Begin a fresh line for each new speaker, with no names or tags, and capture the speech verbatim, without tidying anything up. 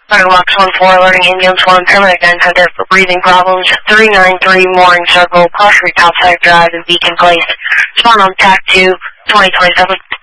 Box one four, alerting ambulance one, permanent gun center for breathing problems, three nine three Mooring Circle, Cross Street, Topside Drive, and Beacon Place. Spawn on T A C two, twenty twenty-seven.